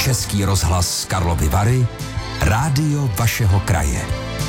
Český rozhlas Karlovy Vary, rádio vašeho kraje.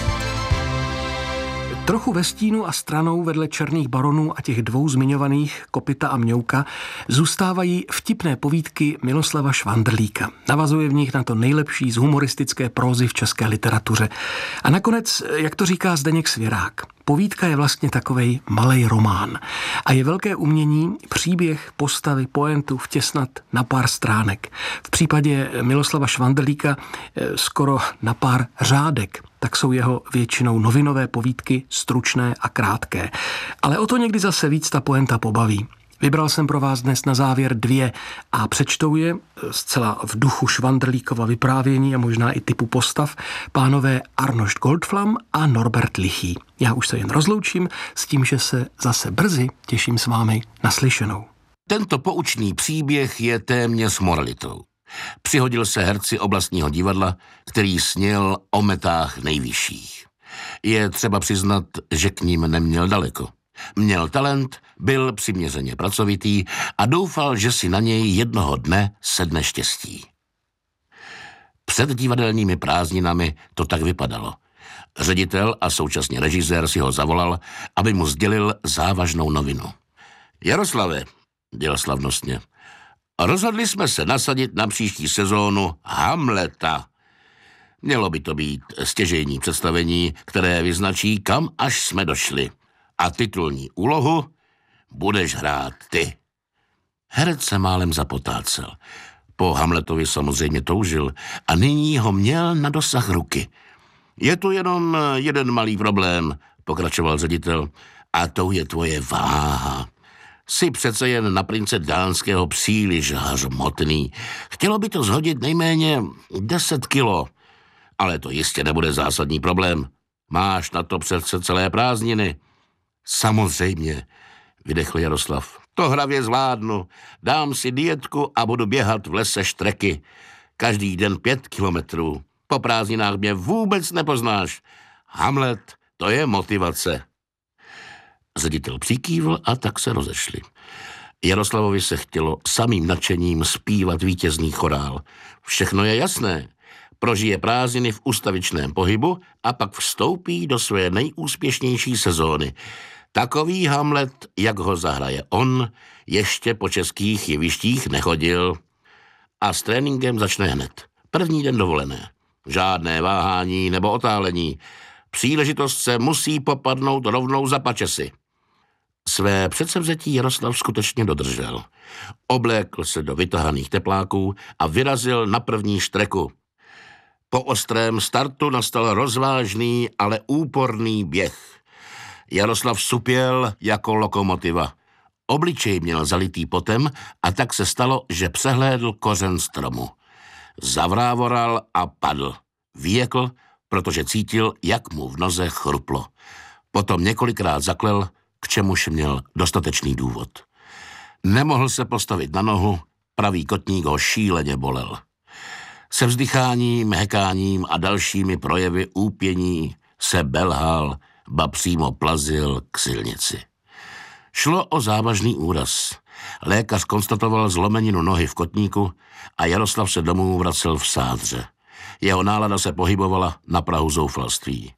Trochu ve stínu a stranou vedle Černých baronů a těch dvou zmiňovaných Kopyta a Mňouka zůstávají vtipné povídky Miloslava Švandrlíka. Navazuje v nich na to nejlepší z humoristické prózy v české literatuře. A nakonec, jak to říká Zdeněk Svěrák, povídka je vlastně takovej malej román. A je velké umění příběh, postavy, pointu vtěsnat na pár stránek. V případě Miloslava Švandrlíka skoro na pár řádek. Tak jsou jeho většinou novinové povídky stručné a krátké. Ale o to někdy zase víc ta poenta pobaví. Vybral jsem pro vás dnes na závěr 2 a přečtou je zcela v duchu Švandrlíkova vyprávění a možná i typu postav pánové Arnošt Goldflam a Norbert Lichý. Já už se jen rozloučím s tím, že se zase brzy těším s vámi naslyšenou. Tento poučný příběh je téměř moralitou. Přihodil se herci oblastního divadla, který snil o metách nejvyšších. Je třeba přiznat, že k ním neměl daleko. Měl talent, byl přiměřeně pracovitý a doufal, že si na něj jednoho dne sedne štěstí. Před divadelními prázdninami to tak vypadalo. Ředitel a současně režisér si ho zavolal, aby mu sdělil závažnou novinu. Jaroslave, dělal slavnostně, rozhodli jsme se nasadit na příští sezónu Hamleta. Mělo by to být stěžejní představení, které vyznačí, kam až jsme došli. A titulní úlohu budeš hrát ty. Herec se málem zapotácel. Po Hamletovi samozřejmě toužil a nyní ho měl na dosah ruky. Je tu jenom jeden malý problém, pokračoval ředitel, a to je tvoje váha. Jsi přece jen na prince Dánského příliš hřmotný. Chtělo by to zhodit nejméně 10 kilo. Ale to jistě nebude zásadní problém. Máš na to přece celé prázdniny. Samozřejmě, vydechl Jaroslav. To hravě zvládnu. Dám si dietku a budu běhat v lese štreky. Každý den 5 kilometrů. Po prázdninách mě vůbec nepoznáš. Hamlet, to je motivace. Ředitel přikývl a tak se rozešli. Jaroslavovi se chtělo samým nadšením zpívat vítězný chorál. Všechno je jasné. Prožije prázdniny v ustavičném pohybu a pak vstoupí do své nejúspěšnější sezóny. Takový Hamlet, jak ho zahraje on, ještě po českých jevištích nechodil. A s tréninkem začne hned. První den dovolené. Žádné váhání nebo otálení. Příležitost se musí popadnout rovnou za pačesy. Své předsevzetí Jaroslav skutečně dodržel. Oblékl se do vytahaných tepláků a vyrazil na první štreku. Po ostrém startu nastal rozvážný, ale úporný běh. Jaroslav supěl jako lokomotiva. Obličej měl zalitý potem a tak se stalo, že přehlédl kořen stromu. Zavrávoral a padl. Vyjekl, protože cítil, jak mu v noze chruplo. Potom několikrát zaklel, k čemuž měl dostatečný důvod. Nemohl se postavit na nohu, pravý kotník ho šíleně bolel. Se vzdycháním, hekáním a dalšími projevy úpění se belhal, ba přímo plazil k silnici. Šlo o závažný úraz. Lékař konstatoval zlomeninu nohy v kotníku a Jaroslav se domů vracel v sádře. Jeho nálada se pohybovala na prahu zoufalství.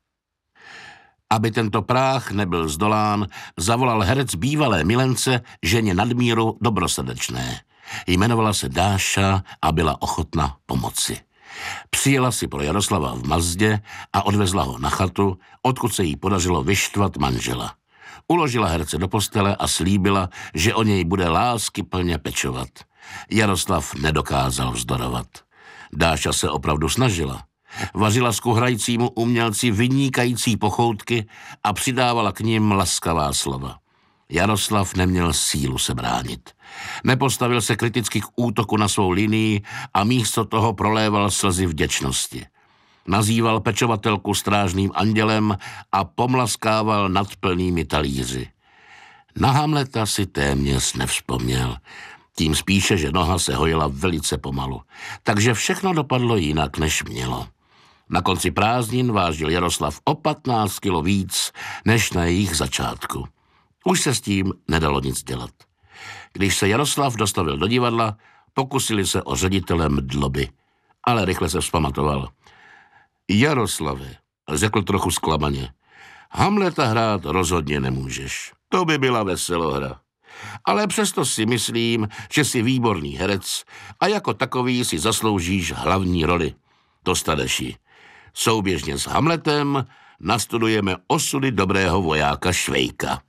Aby tento práh nebyl zdolán, zavolal herec bývalé milence, ženě nadmíru dobrosrdečné. Jmenovala se Dáša a byla ochotna pomoci. Přijela si pro Jaroslava v Mazdě a odvezla ho na chatu, odkud se jí podařilo vyštvat manžela. Uložila herce do postele a slíbila, že o něj bude láskyplně pečovat. Jaroslav nedokázal vzdorovat. Dáša se opravdu snažila. Vařila s kuhrajícímu umělci vynikající pochoutky a přidávala k nim laskavá slova. Jaroslav neměl sílu se bránit. Nepostavil se kriticky k útoku na svou linii a místo toho proléval slzy vděčnosti. Nazýval pečovatelku strážným andělem a pomlaskával nad plnými talíři. Na Hamleta si téměř nevzpomněl. Tím spíše, že noha se hojila velice pomalu. Takže všechno dopadlo jinak, než mělo. Na konci prázdnin vážil Jaroslav o 15 kilo víc, než na jejich začátku. Už se s tím nedalo nic dělat. Když se Jaroslav dostavil do divadla, pokusili se o ředitele Mdloby. ale rychle se vzpamatoval. Jaroslave, řekl trochu zklamaně, Hamleta hrát rozhodně nemůžeš. To by byla veselohra. Ale přesto si myslím, že jsi výborný herec a jako takový si zasloužíš hlavní roli. Dostaneš ji. Souběžně s Hamletem nastudujeme osudy dobrého vojáka Švejka.